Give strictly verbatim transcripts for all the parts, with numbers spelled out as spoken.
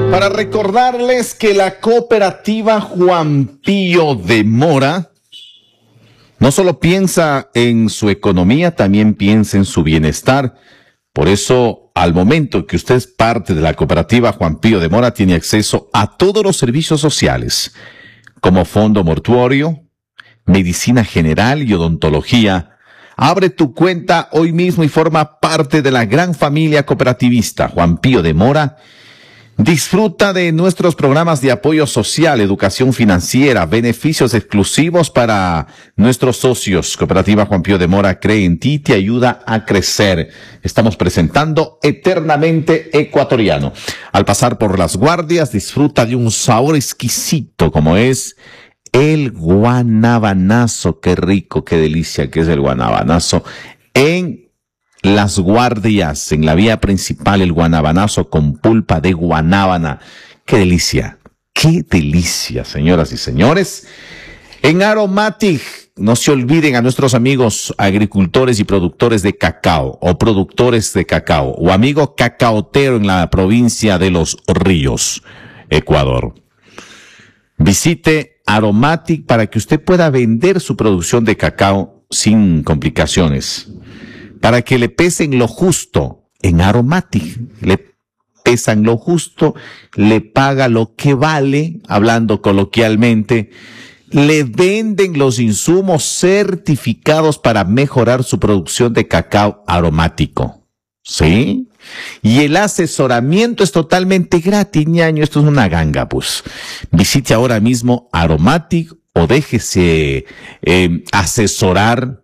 Para recordarles que la cooperativa Juan Pío de Mora no solo piensa en su economía, también piensa en su bienestar. Por eso, al momento que usted es parte de la cooperativa Juan Pío de Mora, tiene acceso a todos los servicios sociales, como fondo mortuorio, medicina general y odontología. Abre tu cuenta hoy mismo y forma parte de la gran familia cooperativista Juan Pío de Mora. Disfruta de nuestros programas de apoyo social, educación financiera, beneficios exclusivos para nuestros socios. Cooperativa Juan Pío de Mora cree en ti y te ayuda a crecer. Estamos presentando Eternamente Ecuatoriano. Al pasar por Las Guardias, disfruta de un sabor exquisito como es el guanabanazo. Qué rico, qué delicia que es el guanabanazo. En Las Guardias, en la vía principal, el guanabanazo con pulpa de guanábana. ¡Qué delicia! ¡Qué delicia, señoras y señores! En Aromatic, no se olviden a nuestros amigos agricultores y productores de cacao, o productores de cacao, o amigo cacaotero en la provincia de Los Ríos, Ecuador. Visite Aromatic para que usted pueda vender su producción de cacao sin complicaciones. Para que le pesen lo justo en Aromatic, le pesan lo justo, le paga lo que vale, hablando coloquialmente, le venden los insumos certificados para mejorar su producción de cacao aromático, ¿sí? Y el asesoramiento es totalmente gratis, ñaño, esto es una ganga, pues. Visite ahora mismo Aromatic o déjese eh, asesorar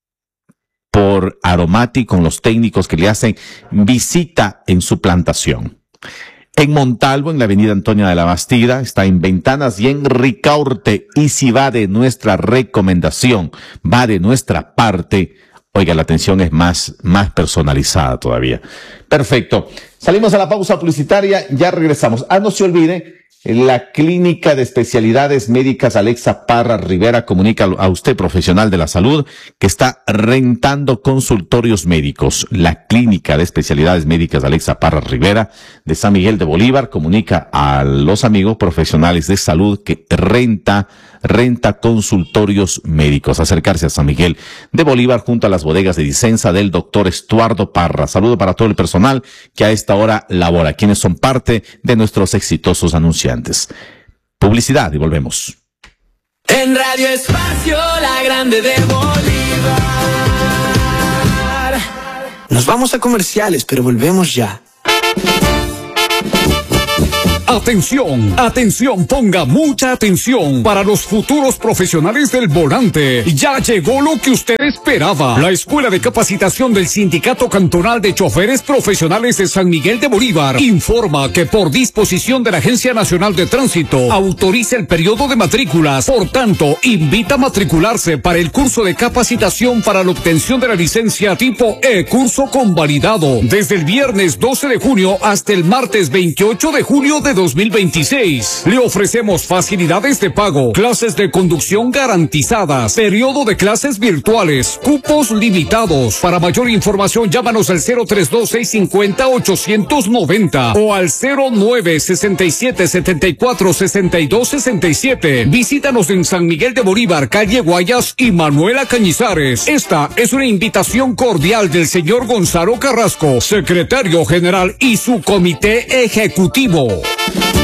por Aromatic con los técnicos que le hacen visita en su plantación. En Montalvo, en la avenida Antonio de la Bastida, está en Ventanas y en Ricaurte. Y si va de nuestra recomendación, va de nuestra parte, oiga, la atención es más, más personalizada todavía. Perfecto. Salimos a la pausa publicitaria, ya regresamos. Ah, no se olvide, la Clínica de Especialidades Médicas Alexa Parra Rivera comunica a usted, profesional de la salud, que está rentando consultorios médicos. La Clínica de Especialidades Médicas Alexa Parra Rivera de San Miguel de Bolívar comunica a los amigos profesionales de salud que renta, renta consultorios médicos. Acercarse a San Miguel de Bolívar junto a las bodegas de Dicenza del doctor Estuardo Parra. Saludo para todo el personal que a esta hora labora, quienes son parte de nuestros exitosos anunciantes. Publicidad y volvemos. En Radio Espacio, la grande de Bolívar. Nos vamos a comerciales, pero volvemos ya. Atención, atención, ponga mucha atención para los futuros profesionales del volante. Ya llegó lo que usted esperaba. La Escuela de Capacitación del Sindicato Cantonal de Choferes Profesionales de San Miguel de Bolívar informa que por disposición de la Agencia Nacional de Tránsito autoriza el periodo de matrículas. Por tanto, invita a matricularse para el curso de capacitación para la obtención de la licencia tipo E, curso convalidado, desde el viernes doce de junio hasta el martes veintiocho de julio de dos mil veintiséis. Le ofrecemos facilidades de pago, clases de conducción garantizadas, periodo de clases virtuales, cupos limitados. Para mayor información, llámanos al cero tres dos, seis cinco cero, ocho nueve cero o al cero nueve, sesenta y siete, setenta y cuatro, sesenta y dos, sesenta y siete. Visítanos en San Miguel de Bolívar, calle Guayas y Manuela Cañizares. Esta es una invitación cordial del señor Gonzalo Carrasco, secretario general y su comité ejecutivo.